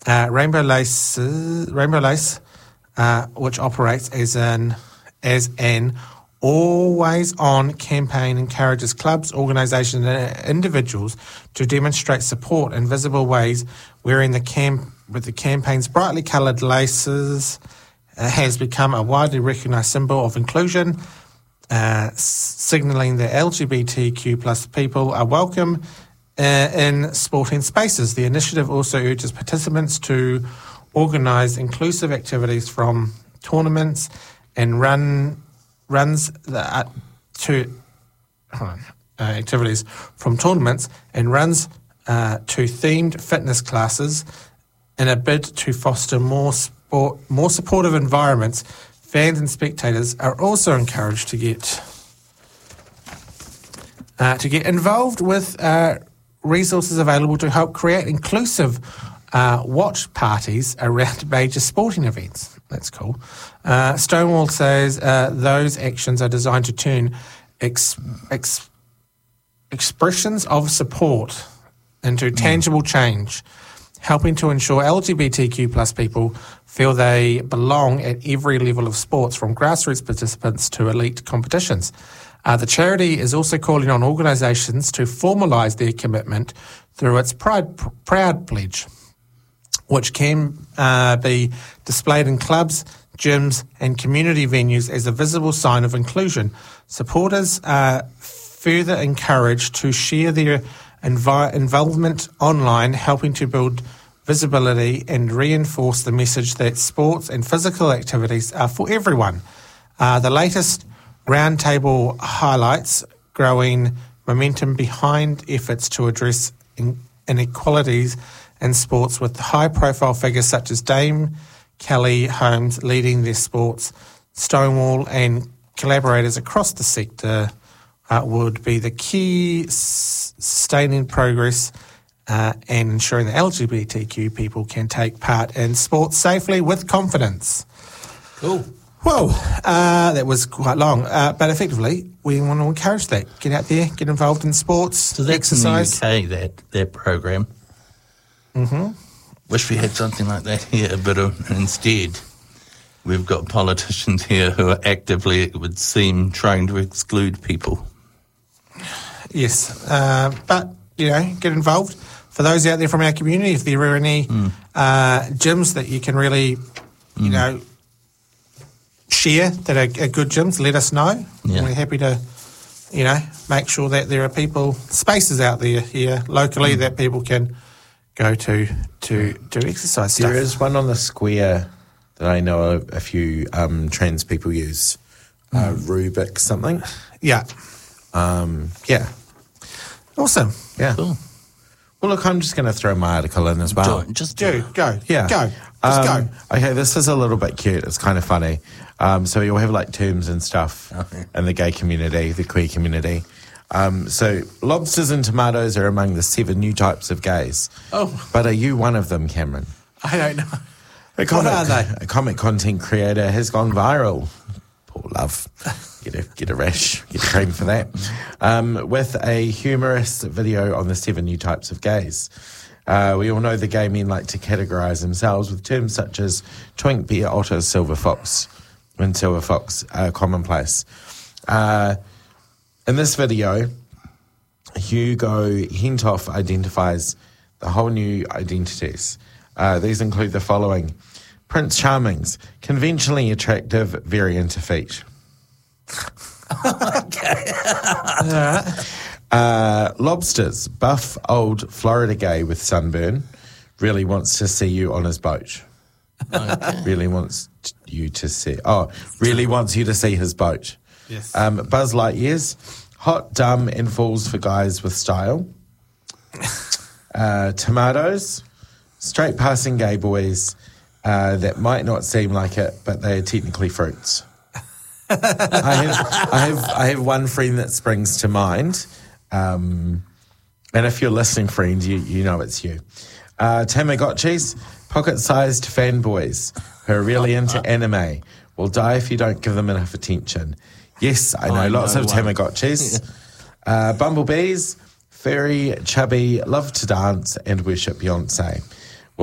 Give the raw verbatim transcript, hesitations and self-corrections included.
uh, Rainbow Lace, Rainbow Lace, uh, which operates as an as an always-on campaign, encourages clubs, organisations, and individuals to demonstrate support in visible ways, wearing the camp with the campaign's brightly coloured laces. Uh, has become a widely recognised symbol of inclusion, uh, signalling that L G B T Q plus people are welcome uh, in sporting spaces. The initiative also urges participants to organise inclusive activities from tournaments and run runs that are to hold on, uh, activities from tournaments and runs uh, to themed fitness classes in a bid to foster more sport, more supportive environments. Fans and spectators are also encouraged to get uh, to get involved with uh, resources available to help create inclusive uh, watch parties around major sporting events. That's cool. Uh, Stonewall says uh, those actions are designed to turn ex- ex- expressions of support into tangible change, helping to ensure L G B T Q plus people feel they belong at every level of sports, from grassroots participants to elite competitions. Uh, the charity is also calling on organisations to formalise their commitment through its Pride, Proud Pledge, which can uh, be displayed in clubs, gyms and community venues as a visible sign of inclusion. Supporters are further encouraged to share their invi- involvement online, helping to build visibility and reinforce the message that sports and physical activities are for everyone. Uh, the latest roundtable highlights growing momentum behind efforts to address in- inequalities in sports, with high-profile figures such as Dame Kelly Holmes leading their sports. Stonewall and collaborators across the sector uh, would be the key s- sustaining progress uh, and ensuring that L G B T Q people can take part in sports safely with confidence. Cool. Well, uh, that was quite long, uh, but effectively we want to encourage that. Get out there, get involved in sports, So that's exercise. in the U K, that, that program. Mm-hmm. Wish we had something like that here, but uh, instead we've got politicians here who are actively, it would seem, trying to exclude people. Yes, uh, but, you know, get involved. For those out there from our community, if there are any mm. uh, gyms that you can really, you mm. know, share that are, are good gyms, let us know. Yeah. We're happy to, you know, make sure that there are people, spaces out there here locally mm. that people can go to to do exercise stuff. There is one on the square that I know a, a few um, trans people use, uh, mm. Rubik something. Yeah. Um, yeah. Awesome. Yeah. Cool. Well, look, I'm just going to throw my article in as well. Do, just do. Go. Yeah. Go. Just um, go. Okay, this is a little bit cute. It's kind of funny. Um, so you'll have like terms and stuff okay. in the gay community, the queer community. Um, so lobsters and tomatoes are among the seven new types of gays. Oh. But are you one of them, Cameron? I don't know. A comic, what are they? A comic content creator has gone viral. Poor love. Get a, get a rash. Get a cream for that. Um, with a humorous video on the seven new types of gays. Uh, we all know the gay men like to categorise themselves with terms such as twink, bear, otter, silver fox, and silver fox are commonplace. Uh, in this video, Hugo Hentoff identifies the whole new identities. Uh, these include the following: Prince Charming's conventionally attractive, very into feet. Okay. uh, lobsters, buff old Florida gay with sunburn, really wants to see you on his boat. Okay. Really wants you to see. Oh, really wants you to see his boat. Yes. Um, Buzz Lightyear's hot, dumb, and falls for guys with style. Uh, tomatoes, straight passing gay boys uh, that might not seem like it, but they are technically fruits. I have, I have, I have one friend that springs to mind, um, and if you're listening, friend, you you know it's you. Uh, Tamagotchis, pocket-sized fanboys who are really into anime, will die if you don't give them enough attention. Yes, I know I lots know of one. Tamagotchis. uh, bumblebees, furry, chubby, love to dance and worship Beyonce.